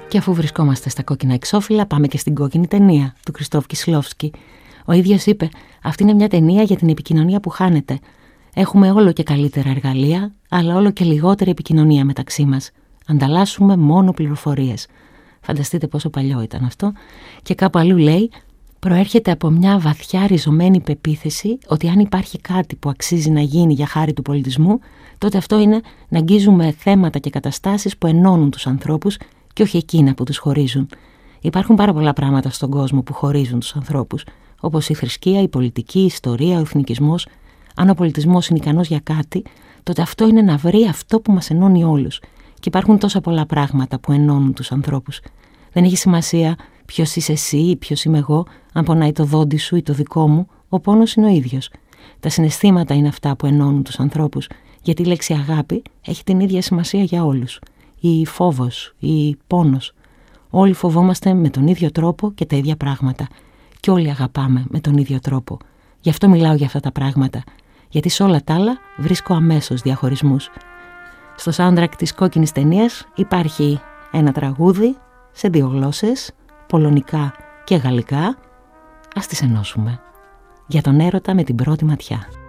Και αφού βρισκόμαστε στα κόκκινα εξώφυλλα, πάμε και στην κόκκινη ταινία του Κριστόφ Κισλόφσκι. Ο ίδιος είπε: αυτή είναι μια ταινία για την επικοινωνία που χάνεται. Έχουμε όλο και καλύτερα εργαλεία, αλλά όλο και λιγότερη επικοινωνία μεταξύ μας. Ανταλλάσσουμε μόνο πληροφορίες. Φανταστείτε πόσο παλιό ήταν αυτό. Και κάπου αλλού λέει: προέρχεται από μια βαθιά ριζωμένη πεποίθηση ότι αν υπάρχει κάτι που αξίζει να γίνει για χάρη του πολιτισμού, τότε αυτό είναι να αγγίζουμε θέματα και καταστάσεις που ενώνουν τους ανθρώπους και όχι εκείνα που τους χωρίζουν. Υπάρχουν πάρα πολλά πράγματα στον κόσμο που χωρίζουν τους ανθρώπους, όπως η θρησκεία, η πολιτική, η ιστορία, ο εθνικισμός. Αν ο πολιτισμός είναι ικανός για κάτι, τότε αυτό είναι να βρει αυτό που μας ενώνει όλους. Και υπάρχουν τόσα πολλά πράγματα που ενώνουν τους ανθρώπους. Δεν έχει σημασία ποιος είσαι εσύ ή ποιος είμαι εγώ, αν πονάει το δόντι σου ή το δικό μου, ο πόνος είναι ο ίδιος. Τα συναισθήματα είναι αυτά που ενώνουν τους ανθρώπους, γιατί η λέξη αγάπη έχει την ίδια σημασία για όλους. Ή φόβος, ή πόνος. Όλοι φοβόμαστε με τον ίδιο τρόπο και τα ίδια πράγματα. Και όλοι αγαπάμε με τον ίδιο τρόπο. Γι' αυτό μιλάω για αυτά τα πράγματα. Γιατί σε όλα τα άλλα βρίσκω αμέσως διαχωρισμούς. Στο soundtrack της κόκκινης ταινίας υπάρχει ένα τραγούδι σε 2 γλώσσες, πολωνικά και γαλλικά. Ας τις ενώσουμε. Για τον έρωτα με την πρώτη ματιά.